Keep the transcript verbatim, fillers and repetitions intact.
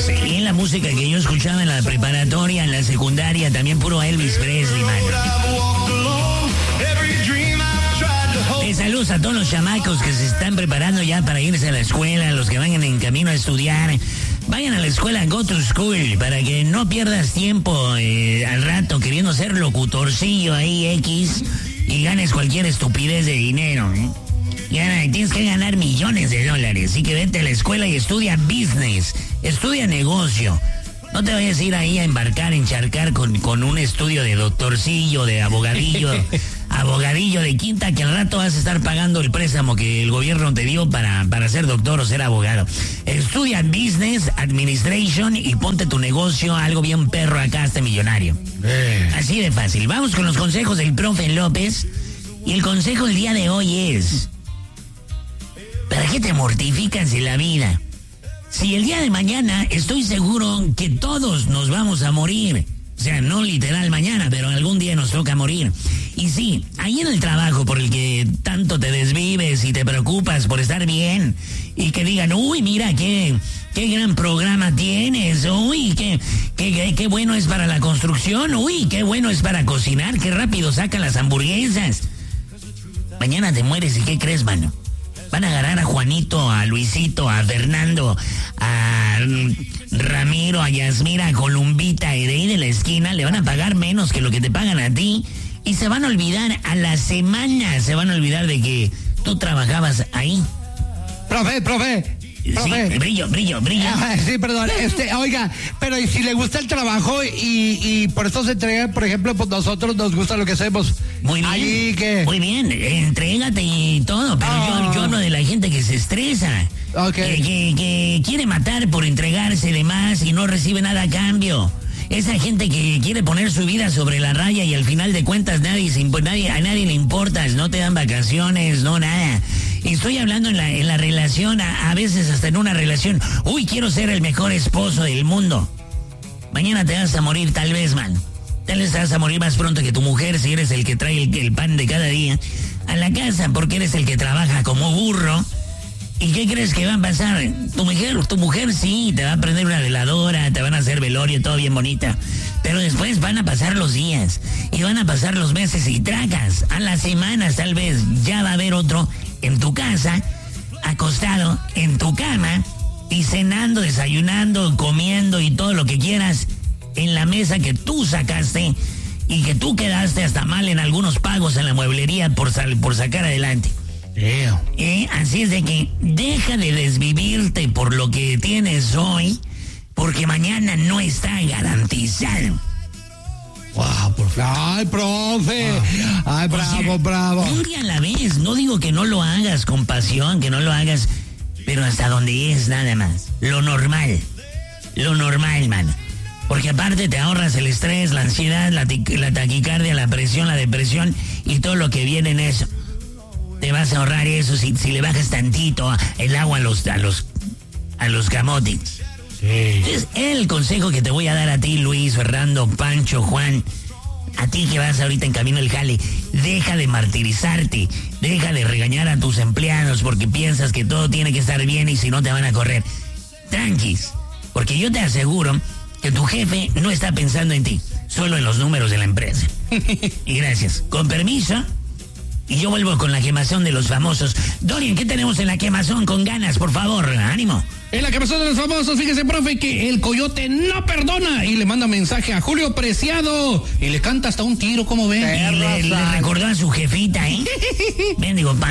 Sí, la música que yo escuchaba en la preparatoria, en la secundaria, también puro Elvis Presley, man. Eh, saludos a todos los chamacos que se están preparando ya para irse a la escuela, los que vayan en camino a estudiar. Vayan a la escuela, go to school, para que no pierdas tiempo eh, al rato queriendo ser locutorcillo ahí X y ganes cualquier estupidez de dinero, ¿eh? Ya tienes que ganar millones de dólares, así que vete a la escuela y estudia business, estudia negocio. No te vayas a ir ahí a embarcar, encharcar con, con un estudio de doctorcillo, de abogadillo, abogadillo de quinta, que al rato vas a estar pagando el préstamo que el gobierno te dio para, para ser doctor o ser abogado. Estudia business, administration y ponte tu negocio, algo bien perro acá, hasta millonario. Eh. Así de fácil. Vamos con los consejos del profe López. Y el consejo del día de hoy es: ¿para qué te mortificas en la vida? Si el día de mañana estoy seguro que todos nos vamos a morir. O sea, no literal mañana, pero algún día nos toca morir. Y sí, ahí en el trabajo por el que tanto te desvives y te preocupas por estar bien, y que digan, uy, mira, qué, qué gran programa tienes, uy, qué, qué, qué, qué bueno es para la construcción, uy, qué bueno es para cocinar, qué rápido sacan las hamburguesas. Mañana te mueres y ¿qué crees, mano? Van a agarrar a Juanito, a Luisito, a Fernando, a Ramiro, a Yasmira, a Columbita, y de ahí de la esquina le van a pagar menos que lo que te pagan a ti. Y se van a olvidar a la semana, se van a olvidar de que tú trabajabas ahí. Profe, profe. Sí, brillo, brillo, brillo. Ah, sí, perdón. Este, oiga, pero ¿y si le gusta el trabajo y, y por eso se entrega, por ejemplo, pues nosotros nos gusta lo que hacemos? Muy bien. Ahí que... Muy bien, entrégate y todo, pero oh. yo, yo hablo de la gente que se estresa. Okay. Que, que, que quiere matar por entregarse de más y no recibe nada a cambio. Esa gente que quiere poner su vida sobre la raya y al final de cuentas nadie, nadie a nadie le importas, no te dan vacaciones, no nada. Y estoy hablando en la, en la relación, a, a veces hasta en una relación. Uy, quiero ser el mejor esposo del mundo. Mañana te vas a morir tal vez, man. Tal vez te vas a morir más pronto que tu mujer si eres el que trae el, el pan de cada día a la casa, porque eres el que trabaja como burro. ¿Y qué crees que va a pasar? Tu mujer, tu mujer sí, te va a prender una veladora, te van a hacer velorio, todo bien bonita. Pero después van a pasar los días y van a pasar los meses y tracas. A las semanas tal vez ya va a haber otro en tu casa, acostado en tu cama y cenando, desayunando, comiendo y todo lo que quieras en la mesa que tú sacaste y que tú quedaste hasta mal en algunos pagos en la mueblería por, sal, por sacar adelante. Eh, así es de que deja de desvivirte por lo que tienes hoy, porque mañana no está garantizado. Wow, por favor. Ay, profe. Ay, bravo, o sea, bravo. Un día a la vez. No digo que no lo hagas con pasión, que no lo hagas, pero hasta donde es nada más. Lo normal. Lo normal, mano. Porque aparte te ahorras el estrés, la ansiedad, la, la taquicardia, la presión, la depresión y todo lo que viene en eso. Te vas a ahorrar eso si, si le bajas tantito el agua a los a los a los camotes. Sí. Entonces, el consejo que te voy a dar a ti, Luis, Fernando, Pancho, Juan, a ti que vas ahorita en camino al jale, deja de martirizarte, deja de regañar a tus empleados porque piensas que todo tiene que estar bien y si no te van a correr. Tranquis, porque yo te aseguro que tu jefe no está pensando en ti, solo en los números de la empresa. Y gracias. Con permiso. Y yo vuelvo con la quemazón de los famosos. Dorian, ¿qué tenemos en la quemazón? Con ganas, por favor, ánimo. En la quemazón de los famosos, fíjese, profe, que el coyote no perdona. Y le manda mensaje a Julio Preciado. Y le canta hasta un tiro, ¿cómo ven? Y le, le recordó a su jefita, ¿eh? Ven, digo, pa.